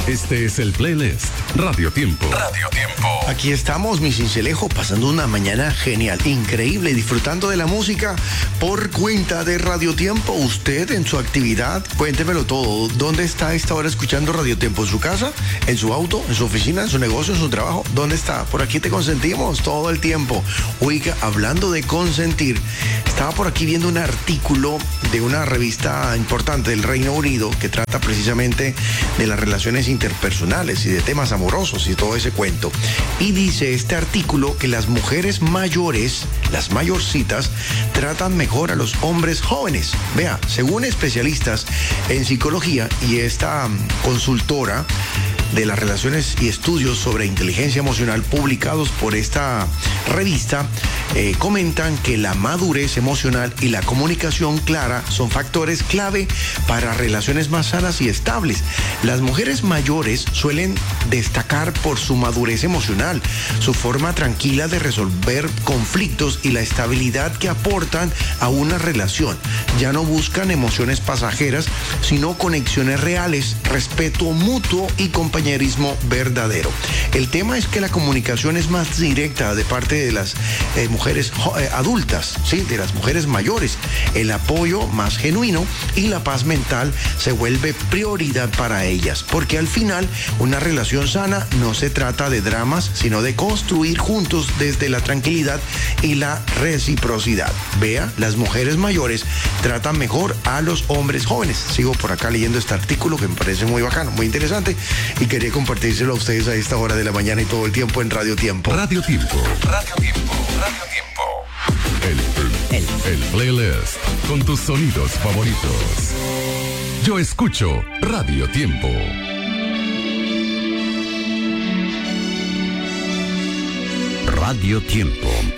Este es el playlist Radio Tiempo. Radio Tiempo. Aquí estamos, mi cincelejo, pasando una mañana genial, increíble, disfrutando de la música por cuenta de Radio Tiempo. Usted en su actividad, cuéntemelo todo. ¿Dónde está a esta hora escuchando Radio Tiempo? ¿En su casa? ¿En su auto? ¿En su oficina? ¿En su negocio? ¿En su trabajo? ¿Dónde está? Por aquí te consentimos todo el tiempo. Oiga, hablando de consentir, estaba por aquí viendo un artículo de una revista importante del Reino Unido que trata precisamente de las relaciones interpersonales y de temas amorosos y todo ese cuento. Y dice este artículo que las mujeres mayores, las mayorcitas, tratan mejor a los hombres jóvenes. Vea, según especialistas en psicología y esta consultora de las relaciones y estudios sobre inteligencia emocional publicados por esta revista, comentan que la madurez emocional y la comunicación clara son factores clave para relaciones más sanas y estables. Las mujeres mayores suelen destacar por su madurez emocional, su forma tranquila de resolver conflictos y la estabilidad que aportan a una relación. Ya no buscan emociones pasajeras, sino conexiones reales, respeto mutuo y compañerismo verdadero. El tema es que la comunicación es más directa de parte de las mujeres adultas, ¿sí? De las mujeres mayores. El apoyo más genuino y la paz mental se vuelve prioridad para ellas, porque al final una relación sana no se trata de dramas, sino de construir juntos desde la tranquilidad y la reciprocidad. Vea, las mujeres mayores tratan mejor a los hombres jóvenes. Sigo por acá leyendo este artículo que me parece muy bacano, muy interesante, y quería compartírselo a ustedes a esta hora de la mañana y todo el tiempo en Radio Tiempo. Radio Tiempo. Radio Tiempo. Radio Tiempo. El playlist con tus sonidos favoritos. Yo escucho Radio Tiempo. Radio Tiempo.